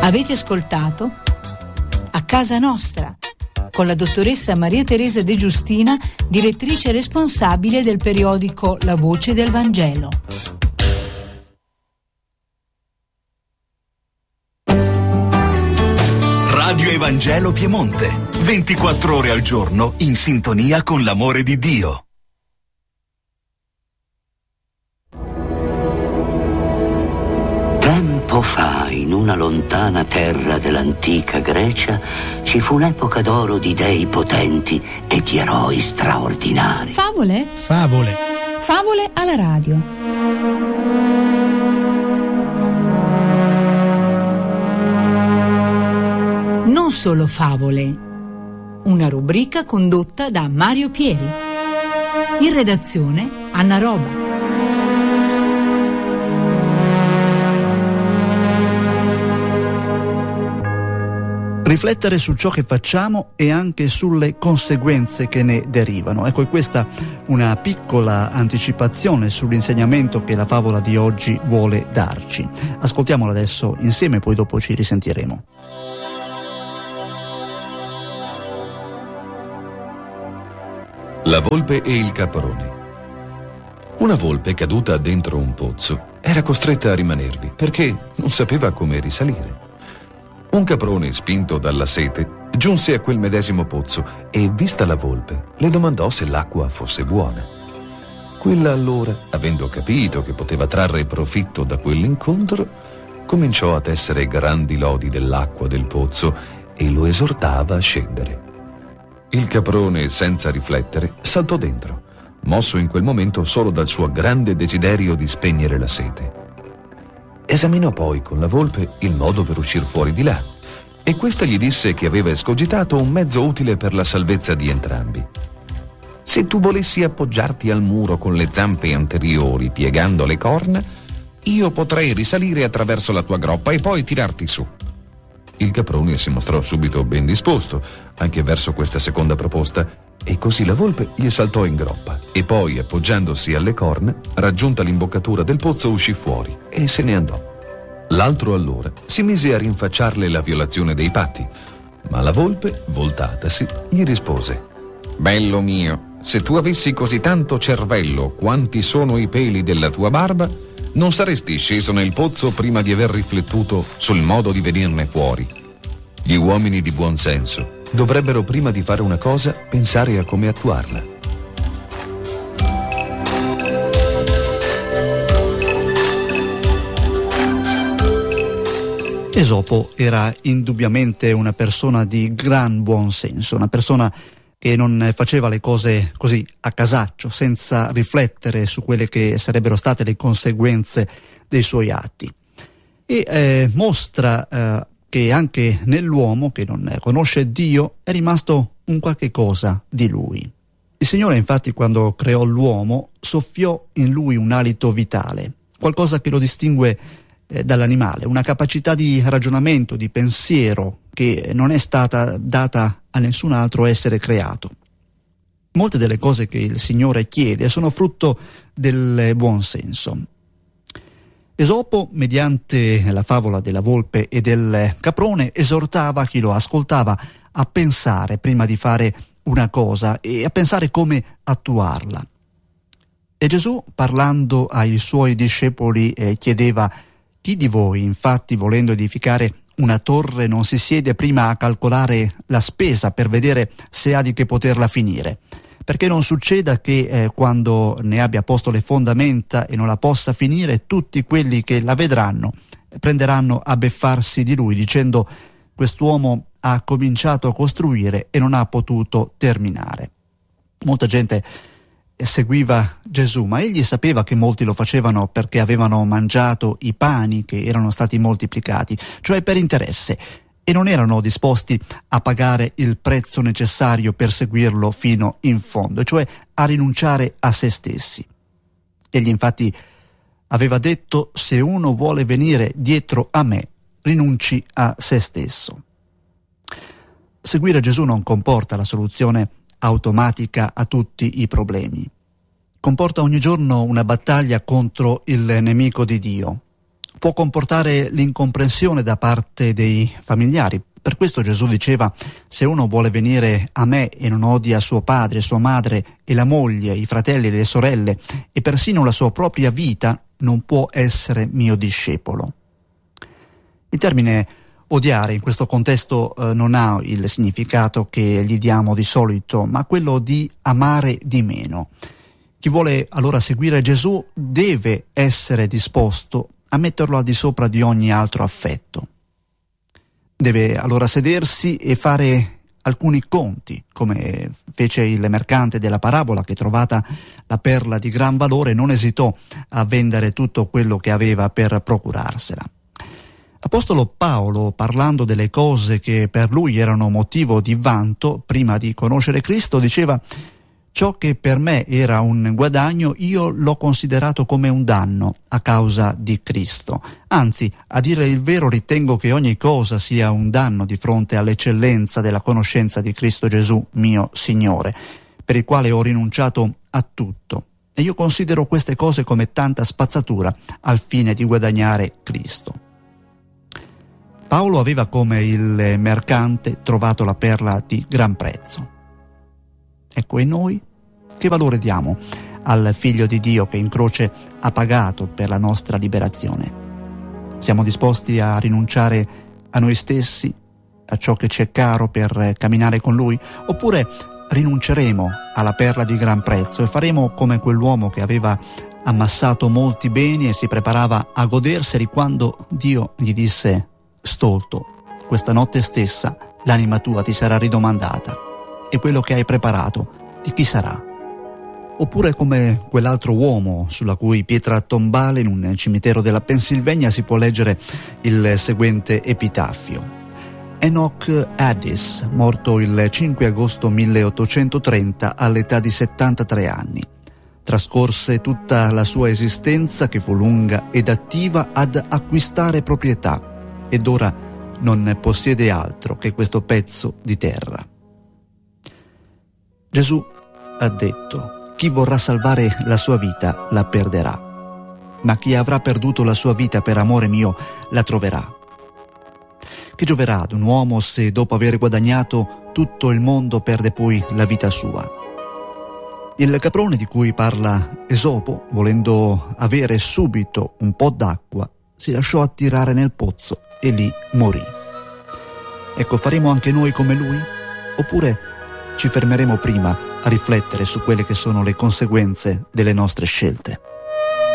Avete ascoltato A Casa Nostra con la dottoressa Maria Teresa De Giustina, direttrice responsabile del periodico La Voce del Vangelo. Radio Evangelo Piemonte, 24 ore al giorno in sintonia con l'amore di Dio. Tempo fa, in una lontana terra dell'antica Grecia, ci fu un'epoca d'oro di dei potenti e di eroi straordinari. Favole? Favole. Favole alla radio. Non solo favole. Una rubrica condotta da Mario Pieri. In redazione Anna Roba. Riflettere su ciò che facciamo e anche sulle conseguenze che ne derivano. Ecco, è questa una piccola anticipazione sull'insegnamento che la favola di oggi vuole darci. Ascoltiamola adesso insieme, poi dopo ci risentiremo. La volpe e il caprone. Una volpe caduta dentro un pozzo era costretta a rimanervi perché non sapeva come risalire. Un caprone, spinto dalla sete, giunse a quel medesimo pozzo e, vista la volpe, le domandò se l'acqua fosse buona. Quella allora, avendo capito che poteva trarre profitto da quell'incontro, cominciò a tessere grandi lodi dell'acqua del pozzo e lo esortava a scendere. Il caprone, senza riflettere, saltò dentro, mosso in quel momento solo dal suo grande desiderio di spegnere la sete. Esaminò poi con la volpe il modo per uscire fuori di là e questa gli disse che aveva escogitato un mezzo utile per la salvezza di entrambi. Se tu volessi appoggiarti al muro con le zampe anteriori piegando le corna, io potrei risalire attraverso la tua groppa e poi tirarti su. Il caprone si mostrò subito ben disposto anche verso questa seconda proposta e così la volpe gli saltò in groppa e poi, appoggiandosi alle corna, raggiunta l'imboccatura del pozzo, uscì fuori e se ne andò. L'altro allora si mise a rinfacciarle la violazione dei patti, ma la volpe, voltatasi, gli rispose: «Bello mio, se tu avessi così tanto cervello quanti sono i peli della tua barba, non saresti sceso nel pozzo prima di aver riflettuto sul modo di venirne fuori. Gli uomini di buon senso dovrebbero, prima di fare una cosa, pensare a come attuarla». Esopo era indubbiamente una persona di gran buon senso, una persona che non faceva le cose così a casaccio, senza riflettere su quelle che sarebbero state le conseguenze dei suoi atti. E mostra che anche nell'uomo che non conosce Dio è rimasto un qualche cosa di lui. Il Signore, infatti, quando creò l'uomo, soffiò in lui un alito vitale, qualcosa che lo distingue dall'animale, una capacità di ragionamento, di pensiero che non è stata data a nessun altro essere creato. Molte delle cose che il Signore chiede sono frutto del buon senso. Esopo, mediante la favola della volpe e del caprone, esortava chi lo ascoltava a pensare prima di fare una cosa e a pensare come attuarla. E Gesù, parlando ai suoi discepoli, chiedeva: chi di voi, infatti, volendo edificare una torre, non si siede prima a calcolare la spesa per vedere se ha di che poterla finire? Perché non succeda che quando ne abbia posto le fondamenta e non la possa finire, tutti quelli che la vedranno prenderanno a beffarsi di lui, dicendo: quest'uomo ha cominciato a costruire e non ha potuto terminare. Molta gente seguiva Gesù, ma egli sapeva che molti lo facevano perché avevano mangiato i pani che erano stati moltiplicati, cioè per interesse, e non erano disposti a pagare il prezzo necessario per seguirlo fino in fondo, cioè a rinunciare a se stessi. Egli infatti aveva detto: se uno vuole venire dietro a me, rinunci a se stesso. Seguire Gesù non comporta la soluzione automatica a tutti i problemi. Comporta ogni giorno una battaglia contro il nemico di Dio. può comportare l'incomprensione da parte dei familiari. Per questo Gesù diceva: se uno vuole venire a me e non odia suo padre, sua madre e la moglie, i fratelli e le sorelle e persino la sua propria vita, non può essere mio discepolo. Il termine odiare in questo contesto non ha il significato che gli diamo di solito, ma quello di amare di meno. Chi vuole allora seguire Gesù deve essere disposto a metterlo al di sopra di ogni altro affetto. Deve allora sedersi e fare alcuni conti, come fece il mercante della parabola che, trovata la perla di gran valore, non esitò a vendere tutto quello che aveva per procurarsela. L'Apostolo Paolo, parlando delle cose che per lui erano motivo di vanto prima di conoscere Cristo, diceva: ciò che per me era un guadagno io l'ho considerato come un danno a causa di Cristo. Anzi, a dire il vero, ritengo che ogni cosa sia un danno di fronte all'eccellenza della conoscenza di Cristo Gesù, mio Signore, per il quale ho rinunciato a tutto. E io considero queste cose come tanta spazzatura al fine di guadagnare Cristo. Paolo aveva, come il mercante, trovato la perla di gran prezzo. Ecco, e noi che valore diamo al Figlio di Dio che in croce ha pagato per la nostra liberazione? Siamo disposti a rinunciare a noi stessi, a ciò che ci è caro per camminare con Lui? Oppure rinunceremo alla perla di gran prezzo e faremo come quell'uomo che aveva ammassato molti beni e si preparava a goderseli quando Dio gli disse: stolto, questa notte stessa l'anima tua ti sarà ridomandata, e quello che hai preparato di chi sarà? Oppure come quell'altro uomo sulla cui pietra tombale in un cimitero della Pennsylvania si può leggere il seguente epitaffio: Enoch Addis, morto il 5 agosto 1830 all'età di 73 anni. Trascorse tutta la sua esistenza, che fu lunga ed attiva, ad acquistare proprietà, ed ora non possiede altro che questo pezzo di terra. Gesù ha detto: chi vorrà salvare la sua vita la perderà, ma chi avrà perduto la sua vita per amore mio la troverà. Che gioverà ad un uomo se dopo aver guadagnato tutto il mondo perde poi la vita sua? Il caprone di cui parla Esopo, volendo avere subito un po' d'acqua, si lasciò attirare nel pozzo e lì morì. Ecco, faremo anche noi come lui? Oppure ci fermeremo prima a riflettere su quelle che sono le conseguenze delle nostre scelte?